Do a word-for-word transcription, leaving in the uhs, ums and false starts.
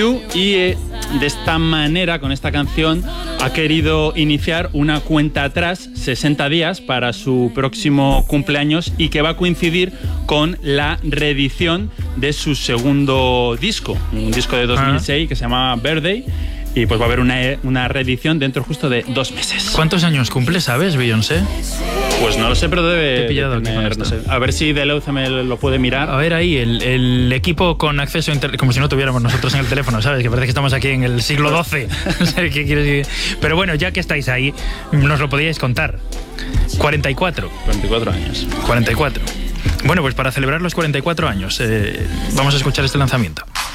Y eh, de esta manera, con esta canción, ha querido iniciar una cuenta atrás, sesenta días, para su próximo cumpleaños, y que va a coincidir con la reedición de su segundo disco, un disco de dos mil seis que se llama Birthday. Y pues va a haber una, una reedición dentro justo de dos meses. ¿Cuántos años cumple, sabes, Beyoncé? Pues no lo sé, pero debe pillado de tener, no sé. A ver si Deleuze me lo puede mirar. A ver ahí, el, el equipo con acceso a internet, como si no tuviéramos nosotros en el teléfono, ¿sabes? Que parece que estamos aquí en el siglo doce. No sé qué quieres decir. Pero bueno, ya que estáis ahí, nos lo podíais contar. cuarenta y cuatro. cuarenta y cuatro años. cuarenta y cuatro. Bueno, pues para celebrar los cuarenta y cuatro años, eh, vamos a escuchar este lanzamiento.